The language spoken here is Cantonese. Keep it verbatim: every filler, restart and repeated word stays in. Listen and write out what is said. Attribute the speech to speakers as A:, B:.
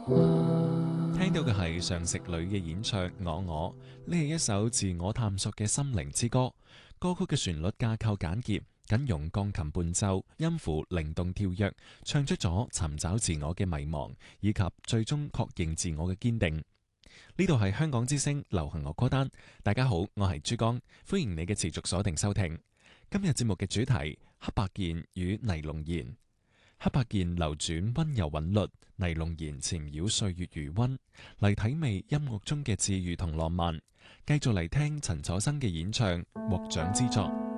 A: 聽到嘅係上食女嘅演唱《我我》，呢係一首自我探索嘅心靈之歌。歌曲嘅旋律架構簡潔，僅用鋼琴伴奏，音符靈動跳躍，唱出咗尋找自我嘅迷茫，以及最終確認自我嘅堅定。呢度係香港之聲流行樂歌單，大家好，我係珠江，歡迎你嘅持續鎖定收聽。今日節目嘅主題：黑白鍵與尼龍弦。黑白鍵流轉溫柔韻律，尼龍弦纏繞歲月餘溫，嚟體味音樂中嘅治癒同浪漫。繼續嚟聽陳楚生嘅演唱《獲獎之作》。